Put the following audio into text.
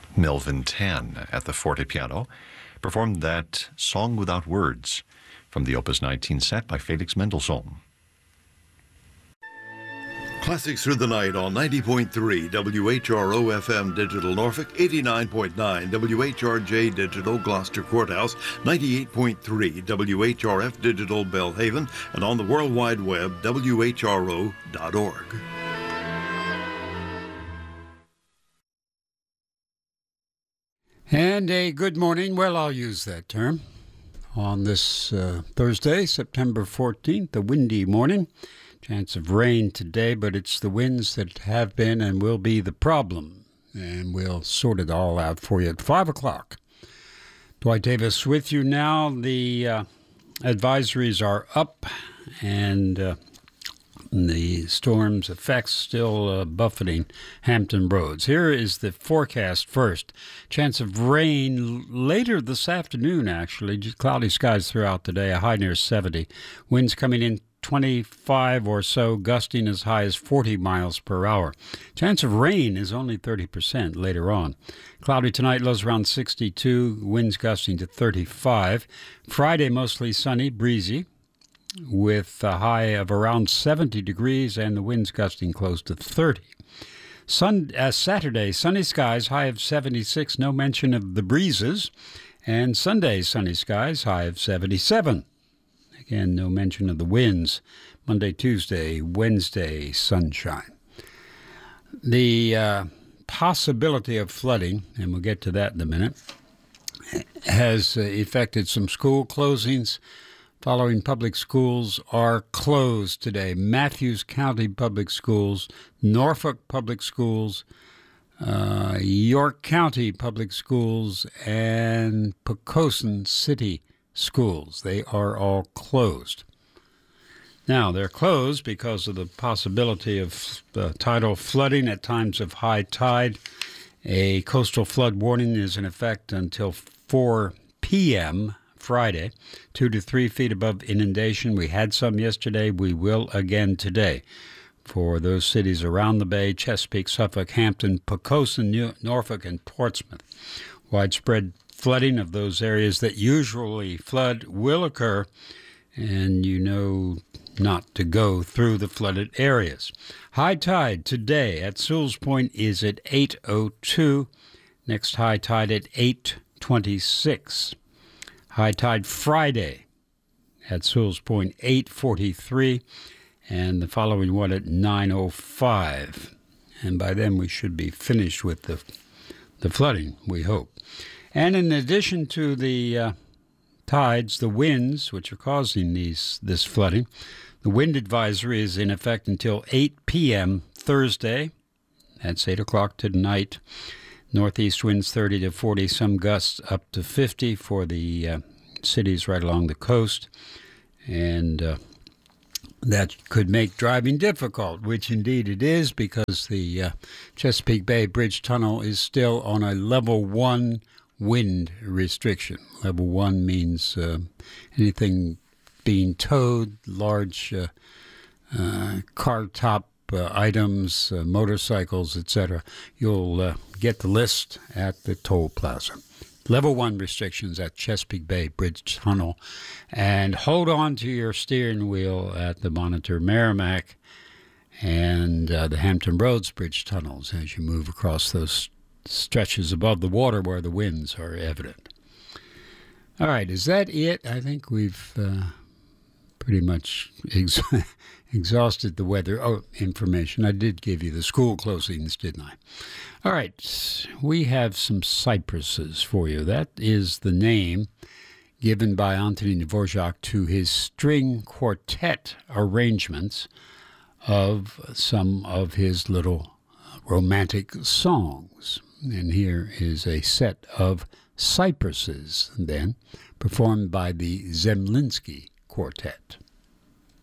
Melvin Tan at the forte piano performed that Song Without Words from the Opus 19 set by Felix Mendelssohn. Classics Through the Night on 90.3 WHRO FM Digital Norfolk, 89.9 WHRJ Digital Gloucester Courthouse, 98.3 WHRF Digital Belhaven, and on the World Wide Web, WHRO.org. And a good morning, well, I'll use that term, on this Thursday, September 14th, a windy morning. Chance of rain today, but it's the winds that have been and will be the problem. And we'll sort it all out for you at 5 o'clock. Dwight Davis with you now. The advisories are up, and the storm's effects still buffeting Hampton Roads. Here is the forecast first. Chance of rain later this afternoon, actually. Just cloudy skies throughout the day, a high near 70. Winds coming in 25 or so, gusting as high as 40 miles per hour. Chance of rain is only 30% later on. Cloudy tonight, lows around 62, winds gusting to 35. Friday, mostly sunny, breezy, with a high of around 70 degrees and the winds gusting close to 30. Saturday, sunny skies, high of 76, no mention of the breezes. And Sunday, sunny skies, high of 77. Again, no mention of the winds. Monday, Tuesday, Wednesday, sunshine. The possibility of flooding, and we'll get to that in a minute, has affected some school closings. Following public schools are closed today. Matthews County Public Schools, Norfolk Public Schools, York County Public Schools, and Poquoson City Schools. They are all closed. Now, they're closed because of the possibility of tidal flooding at times of high tide. A coastal flood warning is in effect until 4 p.m. Friday, 2 to 3 feet above inundation. We had some yesterday. We will again today for those cities around the bay: Chesapeake, Suffolk, Hampton, Poquoson, Norfolk, and Portsmouth. Widespread flooding of those areas that usually flood will occur, and you know not to go through the flooded areas. High tide today at Sewell's Point is at 8:02. Next high tide at 8:26. High tide Friday at Sewell's Point, 8:43, and the following one at 9:05. And by then we should be finished with the flooding, we hope. And in addition to the tides, the winds, which are causing this flooding, the wind advisory is in effect until 8 p.m. Thursday. That's 8 o'clock tonight. Northeast winds 30 to 40, some gusts up to 50 for the cities right along the coast. And that could make driving difficult, which indeed it is, because the Chesapeake Bay Bridge Tunnel is still on a level 1 wind restriction. Level 1 means anything being towed, large car top items, motorcycles, etc. You'll get the list at the toll plaza. Level 1 restrictions at Chesapeake Bay Bridge Tunnel. And hold on to your steering wheel at the Monitor Merrimack and the Hampton Roads Bridge Tunnels as you move across those stretches above the water where the winds are evident. All right, is that it? I think we've pretty much exhausted the weather information. I did give you the school closings, didn't I? All right, we have some cypresses for you. That is the name given by Antonin Dvorak to his string quartet arrangements of some of his little romantic songs. And here is a set of cypresses, then, performed by the Zemlinsky Quartet.